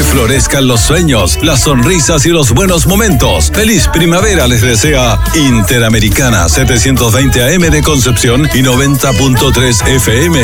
Florezcan los sueños, las sonrisas y los buenos momentos. Feliz primavera les desea Interamericana 720 AM de Concepción y 90.3 FM.